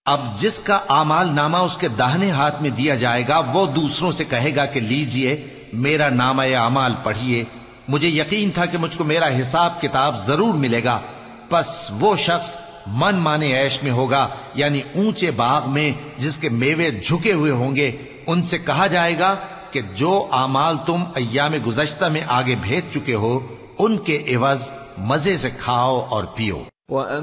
अब जिसका आमाल नामा उसके दाहिने हाथ में दिया जाएगा, वो दूसरों से कहेगा कि लीजिए मेरा नामा या अमाल पढ़िए, मुझे यकीन था कि मुझको मेरा हिसाब किताब जरूर मिलेगा। बस वो शख्स मन माने ऐश में होगा, यानी ऊंचे बाग में जिसके मेवे झुके हुए होंगे। उनसे कहा जाएगा कि जो आमाल तुम अय्याम गुज़श्ता में आगे भेज चुके हो, उनके एवज मजे से खाओ और पियो।